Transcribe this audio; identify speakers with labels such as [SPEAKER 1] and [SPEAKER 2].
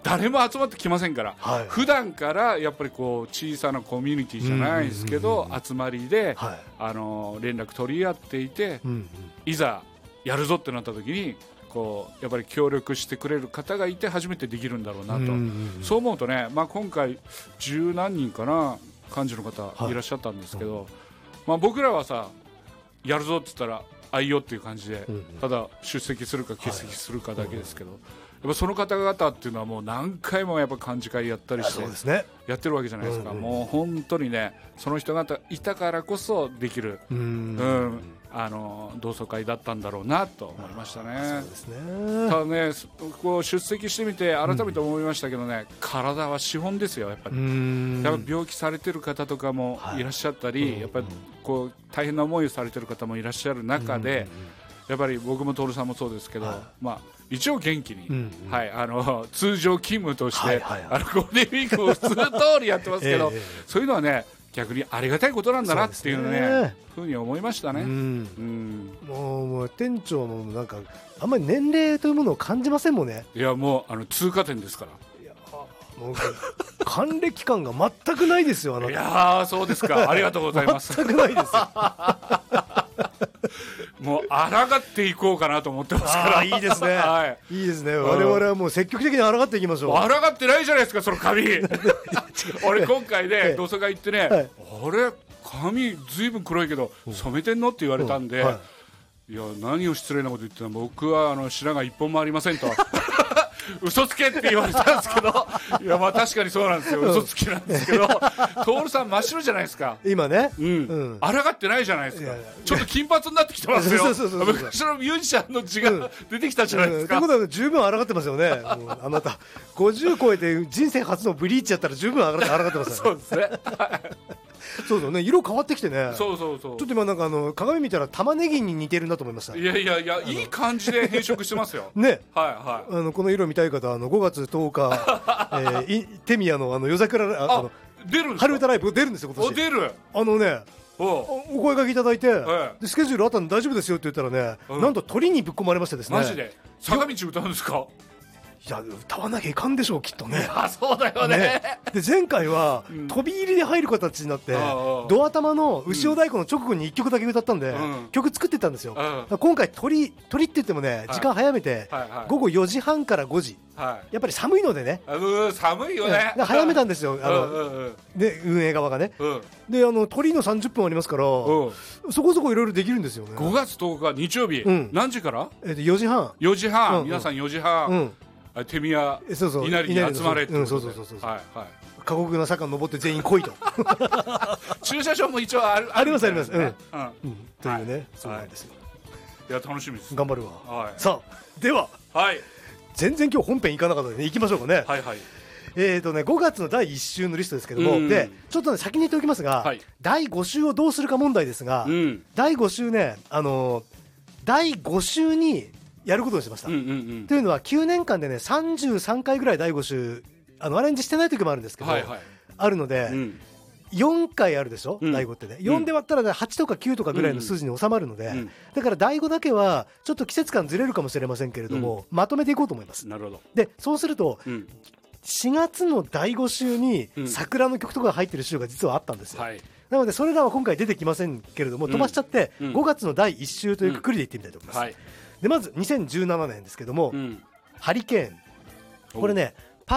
[SPEAKER 1] 誰も集まってきませんから、
[SPEAKER 2] はい、
[SPEAKER 1] 普段からやっぱりこう小さなコミュニティじゃないですけど、集まりで、はい、連絡取り合っていて、いざやるぞってなった時にこうやっぱり協力してくれる方がいて初めてできるんだろうなと、そう思うとね、今回十何人かな幹事の方いらっしゃったんですけど、僕らはさやるぞって言ったらあいよっていう感じで、ただ出席するか欠席するかだけですけど、やっぱその方々っていうのはもう何回もやっぱ幹事会やったりしてやってるわけじゃないですか。もう本当にねその人方いたからこそできる同窓会だったんだろうなと思いましたね。
[SPEAKER 2] そうですね。
[SPEAKER 1] ただねこう出席してみて改めて思いましたけどね、体は資本ですよやっぱり。やっぱ病気されてる方とかもいらっしゃったり、やっぱりこう大変な思いをされてる方もいらっしゃる中で、やっぱり僕も徹さんもそうですけど、一応元気に、通常勤務として、ゴールデンウィークを普通通りやってますけど、そういうのはね逆にありがたいことなんだなっていうねふうに思いましたね。
[SPEAKER 2] もう店長のなんかあんまり年齢というものを感じませんもんね。
[SPEAKER 1] いやもう通過点ですから。
[SPEAKER 2] いやもう還暦感が全くないですよあなた。
[SPEAKER 1] いやそうですか、ありがとうございます。
[SPEAKER 2] 全くないですよ。
[SPEAKER 1] もう抗っていこうかなと思ってますから。
[SPEAKER 2] いいですね、いいですね。我々はもう積極的に抗っていきましょう。
[SPEAKER 1] 抗ってないじゃないですかその髪。俺今回ね同窓会行ってね、あれ髪ずいぶん黒いけど染めてんのって言われたんで、いや何を失礼なこと言ってんの、僕は白髪一本もありませんと嘘つけって言われたんですけど、いや確かにそうなんですよ、嘘つきなんですけど、徹さん真っ白じゃないですか
[SPEAKER 2] 今ね。
[SPEAKER 1] 抗ってないじゃないですか。ちょっと金髪になってきてますよ。昔のミュージシャンの字が出てきたじゃないですか。
[SPEAKER 2] ということは十分抗ってますよね。あなた50超えて人生初のブリーチやったら十分抗ってますよね。
[SPEAKER 1] そうですね。
[SPEAKER 2] そうですね、色変わってきてね。
[SPEAKER 1] そうちょっ
[SPEAKER 2] と今なんか鏡見たら玉ねぎに似てるなと思いました。
[SPEAKER 1] いやいい感じで変色してますよ。
[SPEAKER 2] ね。
[SPEAKER 1] こ
[SPEAKER 2] の色見たい方5月10日手宮の夜桜
[SPEAKER 1] 出るんですか。
[SPEAKER 2] 春歌ライブ出るんですよ今年。
[SPEAKER 1] 出る。
[SPEAKER 2] お声掛けいただいて、でスケジュールあったんで大丈夫ですよって言ったらね、なんと鳥にぶっ込まれましてですね。
[SPEAKER 1] マジで坂道歌うんですか。
[SPEAKER 2] いや歌わなきゃいかんでしょうきっとね。
[SPEAKER 1] そうだよね。
[SPEAKER 2] で前回は飛び入りで入る形になって、ドア玉の牛尾太鼓の直後に1曲だけ歌ったんで、曲作ってたんですよ。今回鳥って言ってもね時間早めて午後4時半から5時、やっぱり寒いのでね、
[SPEAKER 1] 寒いよね、
[SPEAKER 2] 早めたんですよで運営側がね。で鳥の30分ありますから、そこそこいろいろできるんですよね。
[SPEAKER 1] 5月10日日曜日何時から。
[SPEAKER 2] 4時半。
[SPEAKER 1] 皆さん4時半手宮稲荷に集まれって。
[SPEAKER 2] 過酷な坂登って全員来いと。
[SPEAKER 1] 駐車場も一応あります。
[SPEAKER 2] というね、そうなんですよ。
[SPEAKER 1] いや楽しみです。
[SPEAKER 2] 頑張るわ。さあでは全然今日本編行かなかったので行きましょうかね。5月の第1週のリストですけども、でちょっと先に言っておきますが、第5週をどうするか問題ですが、第5週ね第5週にやることにしました。というのは9年間でね33回ぐらい第5週アレンジしてない時もあるんですけど、あるので、4回あるでしょ、第5ってね。4で割ったら8とか9とかぐらいの数字に収まるので、だから第5だけはちょっと季節感ずれるかもしれませんけれども、まとめていこうと思います。
[SPEAKER 1] なるほど。
[SPEAKER 2] でそうすると、4月の第5週に桜の曲とかが入ってる週が実はあったんですよ。なのでそれらは今回出てきませんけれども、飛ばしちゃって5月の第1週というくくりでいってみたいと思います。でまず2017年ですけども、ハリケーン、これね